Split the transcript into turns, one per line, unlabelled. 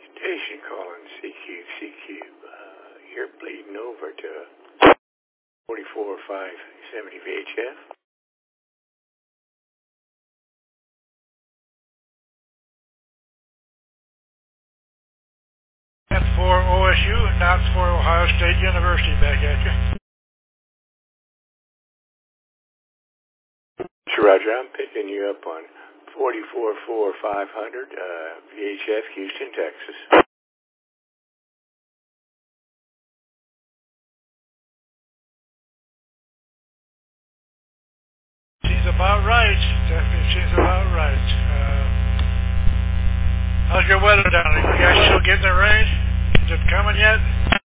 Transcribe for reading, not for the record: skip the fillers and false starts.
Station calling CQ. You're bleeding over to 44570 VHF.
And for OSU, not for Ohio State University, back at you.
Sure, Roger. I'm picking you up on 44500 VHF, Houston, Texas.
Seems about right. Definitely seems about right. How's your weather down there? You guys still getting the rain? Is it coming yet?